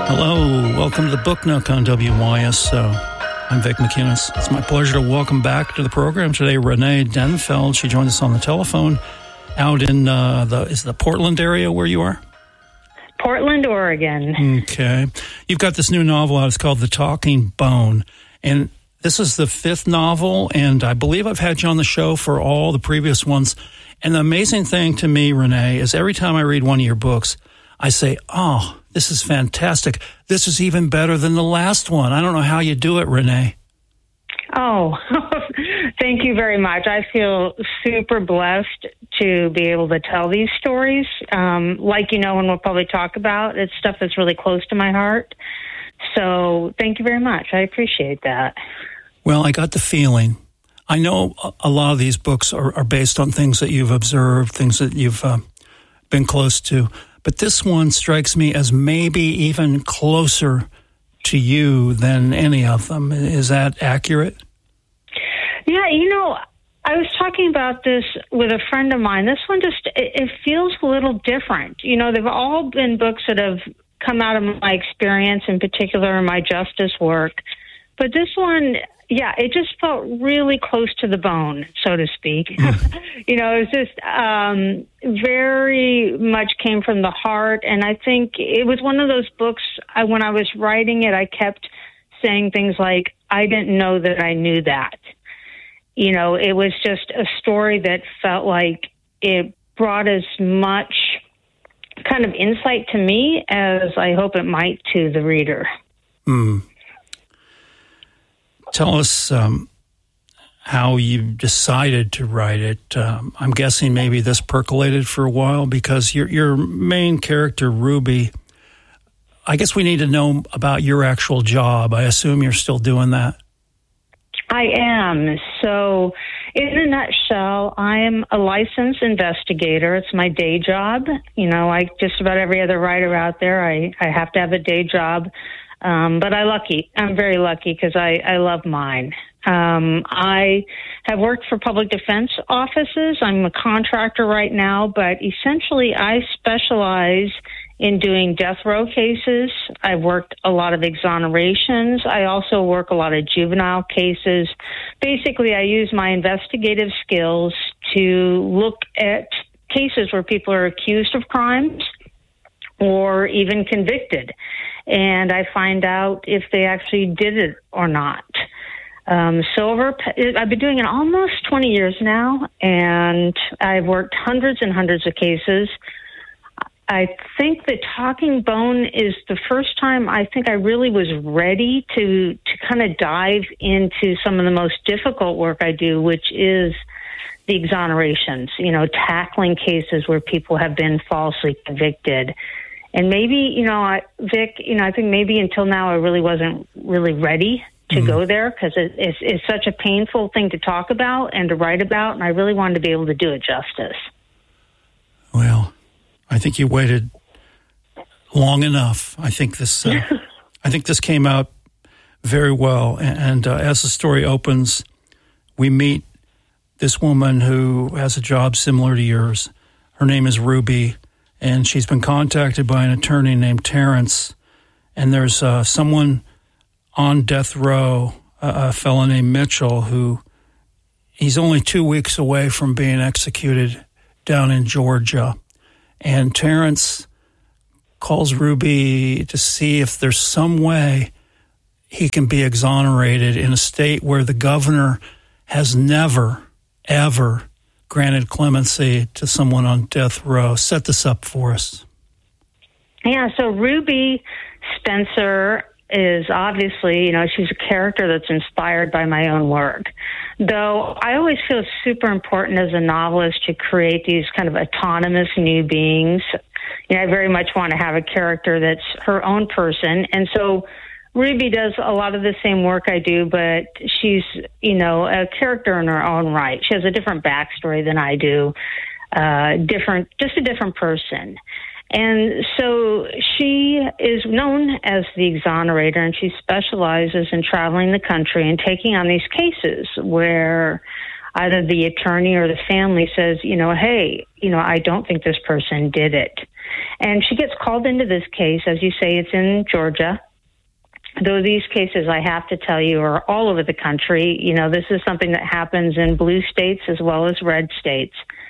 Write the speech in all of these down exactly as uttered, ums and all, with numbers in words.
Hello, welcome to the Book Nook on W Y S O. I'm Vic McInnes. It's my pleasure to welcome back to the program today Renee Denfeld. She joined us on the telephone out in uh, the is the Portland area where you are? Portland, Oregon. Okay. You've got this new novel out. It's called The Talking Bone. And this is the fifth novel, and I believe I've had you on the show for all the previous ones. And the amazing thing to me, Renee, is every time I read one of your books, I say, oh, this is fantastic. This is even better than the last one. I don't know how you do it, Renee. Oh, thank you very much. I feel super blessed to be able to tell these stories. Um, like you know, and we'll probably talk about, it's stuff that's really close to my heart. So thank you very much. I appreciate that. Well, I got the feeling. I know a lot of these books are, are based on things that you've observed, things that you've uh, been close to. But this one strikes me as maybe even closer to you than any of them. Is that accurate? Yeah, you know, I was talking about this with a friend of mine. This one just, it, it feels a little different. You know, they've all been books that have come out of my experience, in particular in my justice work. But this one, yeah, it just felt really close to the bone, so to speak. Mm. You know, it was just um, very much came from the heart. And I think it was one of those books, I, when I was writing it, I kept saying things like, I didn't know that I knew that. You know, it was just a story that felt like it brought as much kind of insight to me as I hope it might to the reader. Mm. Tell us um, how you decided to write it. Um, I'm guessing maybe this percolated for a while because your your main character, Ruby, I guess we need to know about your actual job. I assume you're still doing that. I am. So in a nutshell, I am a licensed investigator. It's my day job. You know, like just about every other writer out there, I, I have to have a day job. Um, but I lucky. I'm very lucky because I, I love mine. Um, I have worked for public defense offices. I'm a contractor right now, but essentially I specialize in doing death row cases. I've worked a lot of exonerations. I also work a lot of juvenile cases. Basically, I use my investigative skills to look at cases where people are accused of crimes or even convicted. And I find out if they actually did it or not. Um, so over, I've been doing it almost twenty years now, and I've worked hundreds and hundreds of cases. I think The Talking Bone is the first time I think I really was ready to, to kind of dive into some of the most difficult work I do, which is the exonerations, you know, tackling cases where people have been falsely convicted. And maybe, you know, I, Vic, you know, I think maybe until now I really wasn't really ready to mm. go there because it, it's, it's such a painful thing to talk about and to write about, and I really wanted to be able to do it justice. Well, I think you waited long enough. I think this, uh, I think this came out very well. And, and uh, as the story opens, we meet this woman who has a job similar to yours. Her name is Ruby, and she's been contacted by an attorney named Terrence. And there's uh, someone on death row, uh, a fellow named Mitchell, who he's only two weeks away from being executed down in Georgia. And Terrence calls Ruby to see if there's some way he can be exonerated in a state where the governor has never, ever granted clemency to someone on death row. Set this up for us. Yeah, so Ruby Spencer is obviously, you know, she's a character that's inspired by my own work. Though I always feel it's super important as a novelist to create these kind of autonomous new beings. You know, I very much want to have a character that's her own person. And so Ruby does a lot of the same work I do, but she's, you know, a character in her own right. She has a different backstory than I do, uh, different, just a different person. And so she is known as the exonerator, and she specializes in traveling the country and taking on these cases where either the attorney or the family says, you know, hey, you know, I don't think this person did it. And she gets called into this case. As you say, it's in Georgia. Though these cases, I have to tell you, are all over the country. You know, this is something that happens in blue states as well as red states.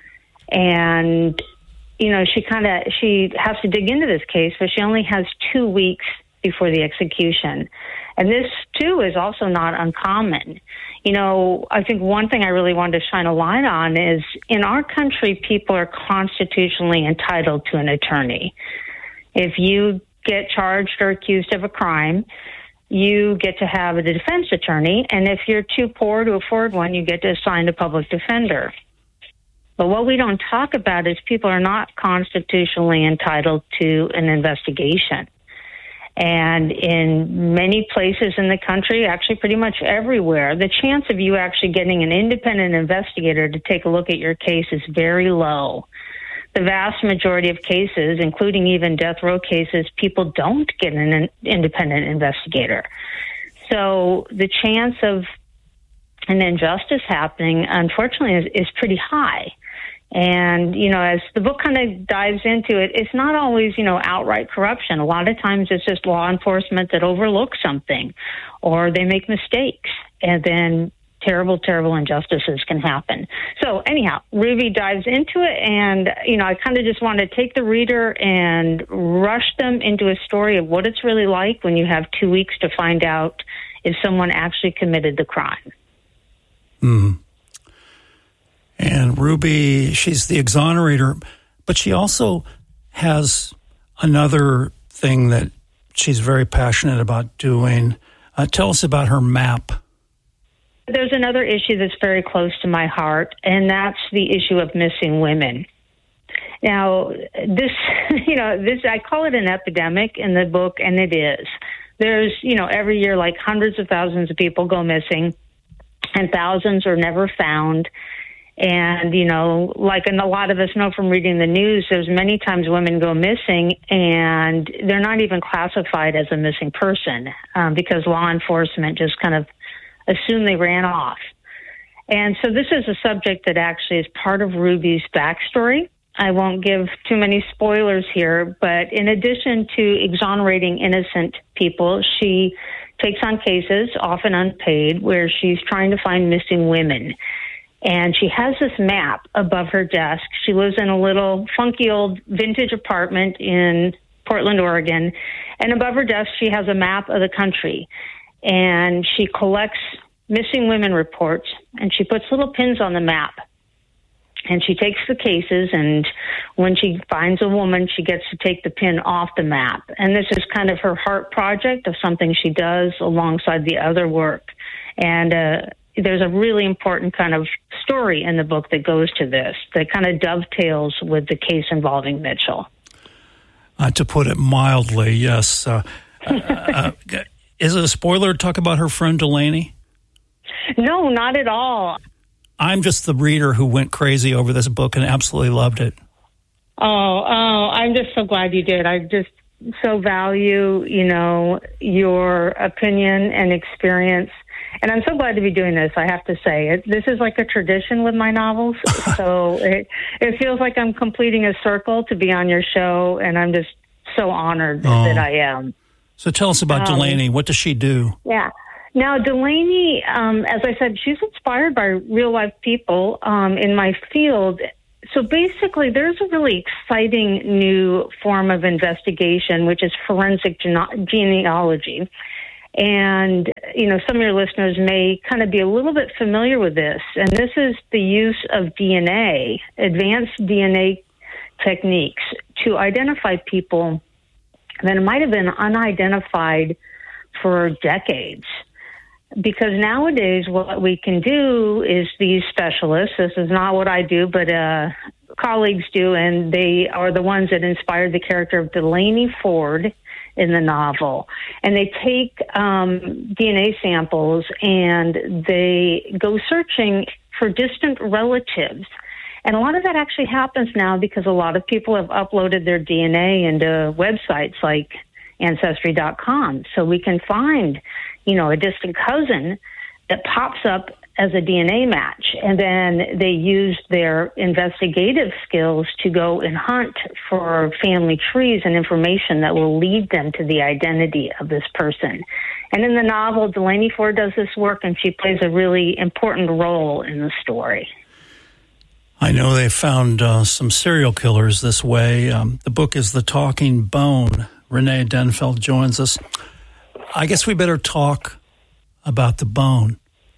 And, you know, she kind of, she has to dig into this case, but she only has two weeks before the execution. And this, too, is also not uncommon. You know, I think one thing I really wanted to shine a light on is in our country, people are constitutionally entitled to an attorney. If you get charged or accused of a crime, you get to have a defense attorney. And if you're too poor to afford one, you get to assign a public defender. But what we don't talk about is people are not constitutionally entitled to an investigation. And in many places in the country, actually pretty much everywhere, the chance of you actually getting an independent investigator to take a look at your case is very low. The vast majority of cases, including even death row cases, people don't get an independent investigator. So the chance of an injustice happening, unfortunately, is, is pretty high. And, you know, as the book kind of dives into it, it's not always, you know, outright corruption. A lot of times it's just law enforcement that overlooks something or they make mistakes, and then terrible, terrible injustices can happen. So anyhow, Ruby dives into it, and, you know, I kind of just want to take the reader and rush them into a story of what it's really like when you have two weeks to find out if someone actually committed the crime. Mm. And Ruby, she's the exonerator, but she also has another thing that she's very passionate about doing. Uh, tell us about her map. There's another issue that's very close to my heart, and that's the issue of missing women. Now, this, you know, this, I call it an epidemic in the book, and it is. There's, you know, every year, like hundreds of thousands of people go missing, and thousands are never found. And, you know, like and a lot of us know from reading the news, there's many times women go missing and they're not even classified as a missing person um, because law enforcement just kind of assume they ran off. And so this is a subject that actually is part of Ruby's backstory. I won't give too many spoilers here, but in addition to exonerating innocent people, she takes on cases, often unpaid, where she's trying to find missing women. And she has this map above her desk. She lives in a little funky old vintage apartment in Portland, Oregon. And above her desk, she has a map of the country. And she collects missing women reports, and she puts little pins on the map. And she takes the cases, and when she finds a woman, she gets to take the pin off the map. And this is kind of her heart project of something she does alongside the other work. And uh, there's a really important kind of story in the book that goes to this, that kind of dovetails with the case involving Mitchell. Uh, to put it mildly, yes. Uh, uh, is it a spoiler to talk about her friend Delaney? No, not at all. I'm just the reader who went crazy over this book and absolutely loved it. Oh, oh, I'm just so glad you did. I just so value, you know, your opinion and experience. And I'm so glad to be doing this, I have to say. It, this is like a tradition with my novels. So it, it feels like I'm completing a circle to be on your show, and I'm just so honored oh. that I am. So tell us about um, Delaney. What does she do? Yeah. Now, Delaney, um, as I said, she's inspired by real-life people um, in my field. So basically, there's a really exciting new form of investigation, which is forensic gene- genealogy. And, you know, some of your listeners may kind of be a little bit familiar with this. And this is the use of D N A, advanced D N A techniques, to identify people that might have been unidentified for decades. Because nowadays what we can do is these specialists, this is not what I do, but uh, colleagues do, and they are the ones that inspired the character of Delaney Ford in the novel. And they take um, D N A samples and they go searching for distant relatives. And a lot of that actually happens now because a lot of people have uploaded their D N A into websites like Ancestry dot com. So we can find, you know, a distant cousin that pops up as a D N A match. And then they used their investigative skills to go and hunt for family trees and information that will lead them to the identity of this person. And in the novel, Delaney Ford does this work, and she plays a really important role in the story. I know they found uh, some serial killers this way. Um, the book is The Talking Bone. Renee Denfeld joins us. I guess we better talk about the bone.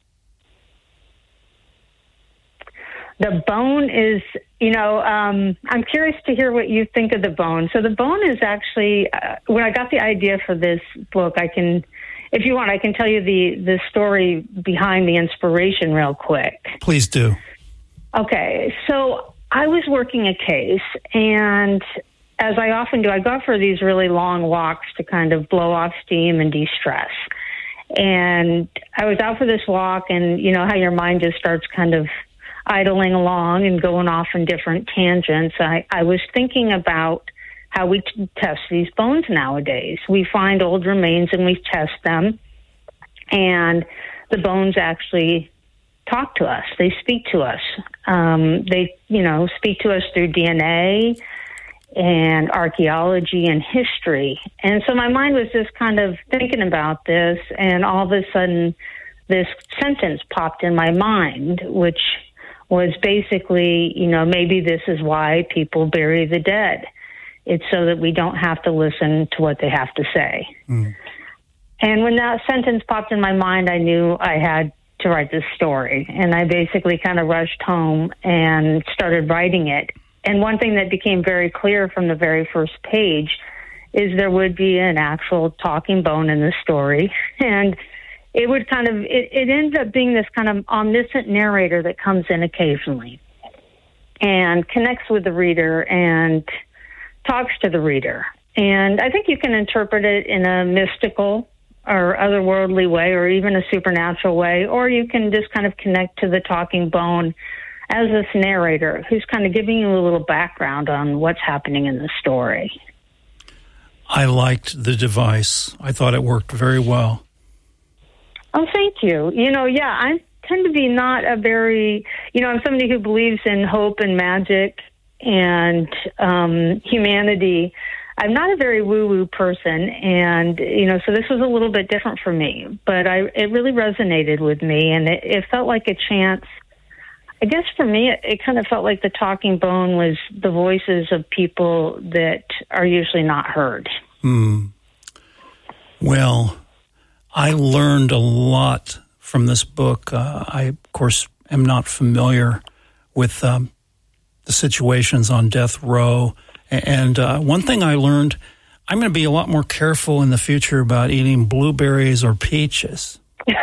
The bone is, you know, um, I'm curious to hear what you think of the bone. So the bone is actually, uh, when I got the idea for this book, I can, if you want, I can tell you the, the story behind the inspiration real quick. Please do. Okay, so I was working a case, and as I often do, I go for these really long walks to kind of blow off steam and de-stress. And I was out for this walk, and you know how your mind just starts kind of idling along and going off in different tangents. I, I was thinking about how we t- test these bones nowadays. We find old remains and we test them, and the bones actually talk to us. They speak to us. Um, they, you know, speak to us through D N A and archaeology and history. And so my mind was just kind of thinking about this, and all of a sudden this sentence popped in my mind, which was basically, you know, maybe this is why people bury the dead. It's so that we don't have to listen to what they have to say. Mm. And when that sentence popped in my mind, I knew I had to write this story. And I basically kind of rushed home and started writing it. And one thing that became very clear from the very first page is there would be an actual talking bone in the story. And it would kind of, it, it ended up being this kind of omniscient narrator that comes in occasionally and connects with the reader and talks to the reader. And I think you can interpret it in a mystical or otherworldly way, or even a supernatural way, or you can just kind of connect to the talking bone as this narrator who's kind of giving you a little background on what's happening in the story. I liked the device. I thought it worked very well. Oh, thank you. You know, yeah, I tend to be not a very, you know, I'm somebody who believes in hope and magic and um, humanity. I'm not a very woo-woo person, and, you know, so this was a little bit different for me, but I, it really resonated with me, and it, it felt like a chance. I guess for me, it, it kind of felt like the talking bone was the voices of people that are usually not heard. Hmm. Well, I learned a lot from this book. Uh, I, of course, am not familiar with um, the situations on death row. And uh, one thing I learned, I'm going to be a lot more careful in the future about eating blueberries or peaches.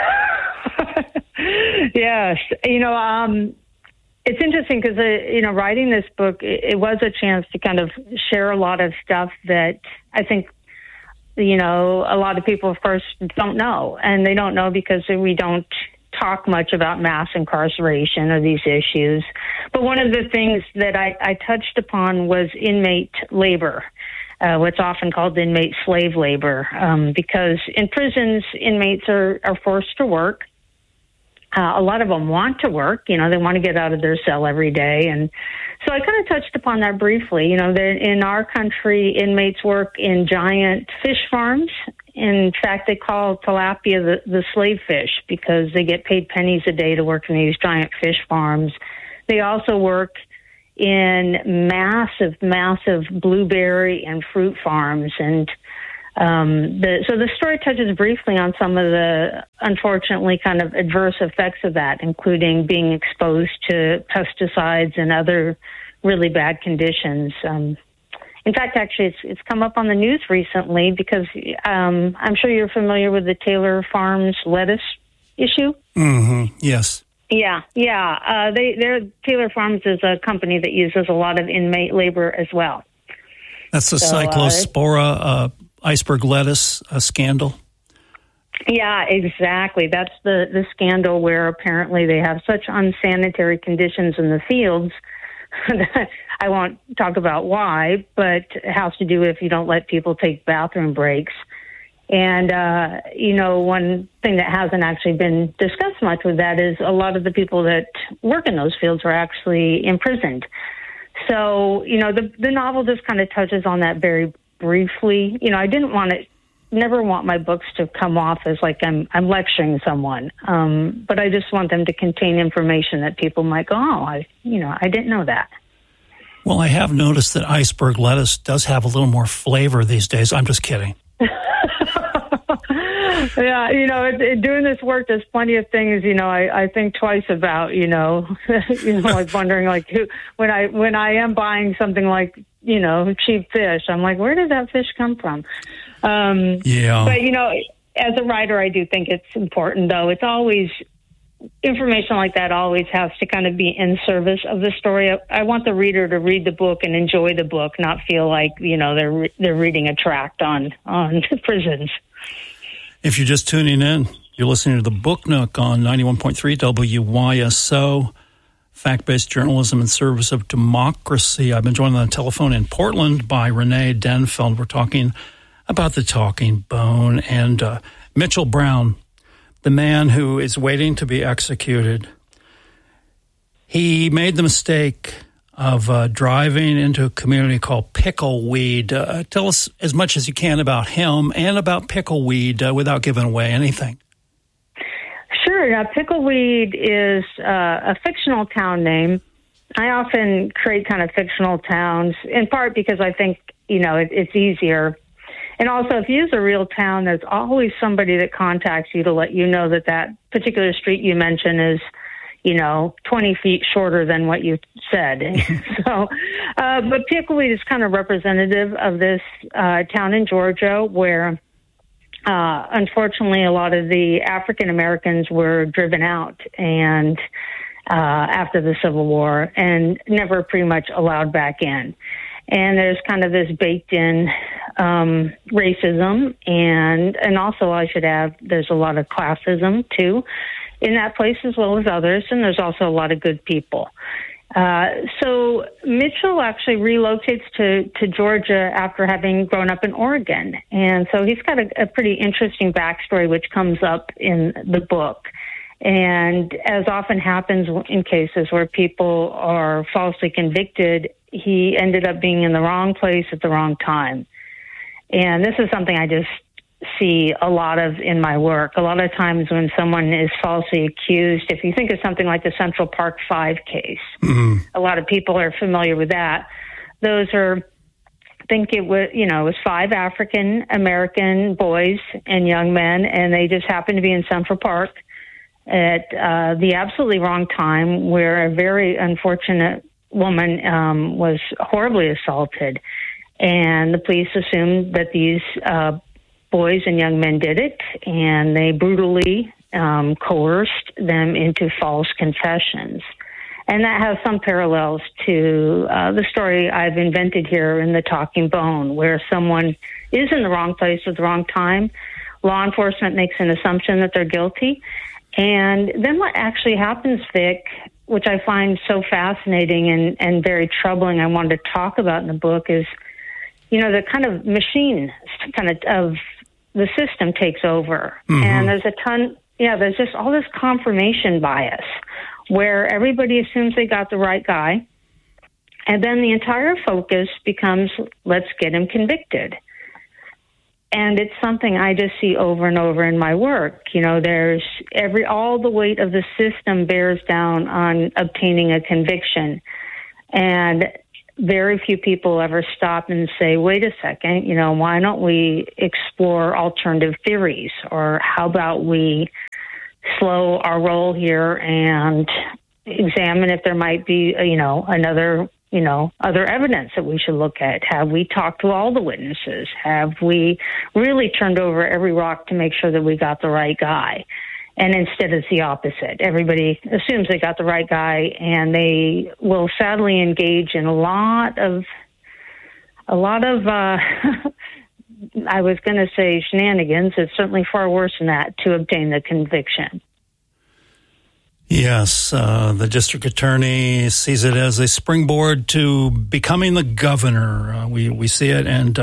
Yes. You know, um, it's interesting because, uh, you know, writing this book, it, it was a chance to kind of share a lot of stuff that I think, you know, a lot of people, of course, don't know. And they don't know because we don't talk much about mass incarceration or these issues. But one of the things that I, I touched upon was inmate labor, uh, what's often called inmate slave labor, um, because in prisons, inmates are, are forced to work. Uh, a lot of them want to work, you know, they want to get out of their cell every day. And so I kind of touched upon that briefly. You know, that in our country, inmates work in giant fish farms. In fact, they call tilapia the, the slave fish because they get paid pennies a day to work in these giant fish farms. They also work in massive, massive blueberry and fruit farms. And um, the, so the story touches briefly on some of the, unfortunately, kind of adverse effects of that, including being exposed to pesticides and other really bad conditions. Um, In fact, actually, it's it's come up on the news recently because um, I'm sure you're familiar with the Taylor Farms lettuce issue. Mm-hmm. Yes. Yeah, yeah. Uh, they, they're, Taylor Farms is a company that uses a lot of inmate labor as well. That's the so, Cyclospora uh, iceberg lettuce uh, scandal. Yeah, exactly. That's the, the scandal where apparently they have such unsanitary conditions in the fields. I won't talk about why, but it has to do with if you don't let people take bathroom breaks. And, uh, you know, one thing that hasn't actually been discussed much with that is a lot of the people that work in those fields are actually imprisoned. So, you know, the the novel just kind of touches on that very briefly. You know, I didn't want to, never want my books to come off as like I'm I'm lecturing someone, um, but I just want them to contain information that people might go, oh, I, you know, I didn't know that. Well, I have noticed that iceberg lettuce does have a little more flavor these days. I'm just kidding. Yeah, you know, it, it, doing this work, there's plenty of things, you know, I, I think twice about, you know, you know, like wondering, like, who, when I when I am buying something like, you know, cheap fish, I'm like, where did that fish come from? Um, yeah. But, you know, as a writer, I do think it's important, though. It's always, information like that always has to kind of be in service of the story. I, I want the reader to read the book and enjoy the book, not feel like, you know, they're re- they're reading a tract on, on prisons. If you're just tuning in, you're listening to the Book Nook on ninety-one point three W Y S O, fact-based journalism in service of democracy. I've been joined on the telephone in Portland by Renee Denfeld. We're talking about The Talking Bone and uh, Mitchell Brown, the man who is waiting to be executed. He made the mistake of uh, driving into a community called Pickleweed. Uh, tell us as much as you can about him and about Pickleweed uh, without giving away anything. Sure. Now, Pickleweed is uh, a fictional town name. I often create kind of fictional towns, in part because I think, you know, it, it's easier. And also, if you use a real town, there's always somebody that contacts you to let you know that that particular street you mentioned is, you know, twenty feet shorter than what you said. so, uh, but Pickleweed is kind of representative of this uh, town in Georgia where, uh, unfortunately, a lot of the African Americans were driven out and uh, after the Civil War and never pretty much allowed back in. And there's kind of this baked-in um, racism, and and also I should add, there's a lot of classism too in that place as well as others, and there's also a lot of good people. Uh, so Mitchell actually relocates to, to Georgia after having grown up in Oregon, and so he's got a, a pretty interesting backstory which comes up in the book. And as often happens in cases where people are falsely convicted, he ended up being in the wrong place at the wrong time. And this is something I just see a lot of in my work. A lot of times when someone is falsely accused, if you think of something like the Central Park Five case, mm-hmm. a lot of people are familiar with that. Those are, I think it was, you know, it was five African American boys and young men, and they just happened to be in Central Park at uh, the absolutely wrong time, where a very unfortunate woman um, was horribly assaulted. And the police assumed that these uh, boys and young men did it, and they brutally um, coerced them into false confessions. And that has some parallels to uh, the story I've invented here in The Talking Bone, where someone is in the wrong place at the wrong time. Law enforcement makes an assumption that they're guilty. And then what actually happens, Vic, which I find so fascinating and, and very troubling, I wanted to talk about in the book, is, you know, the kind of machine kind of of the system takes over. Mm-hmm. And there's a ton, yeah, there's just all this confirmation bias where everybody assumes they got the right guy. And then the entire focus becomes, let's get him convicted. And it's something I just see over and over in my work. You know, there's every, all the weight of the system bears down on obtaining a conviction. And very few people ever stop and say, wait a second, you know, why don't we explore alternative theories? Or how about we slow our roll here and examine if there might be, you know, another, you know, other evidence that we should look at? Have we talked to all the witnesses? Have we really turned over every rock to make sure that we got the right guy? And instead it's the opposite. Everybody assumes they got the right guy, and they will sadly engage in a lot of, a lot of, uh, I was going to say shenanigans. It's certainly far worse than that to obtain the conviction. Yes, uh, the district attorney sees it as a springboard to becoming the governor. Uh, we, we see it, and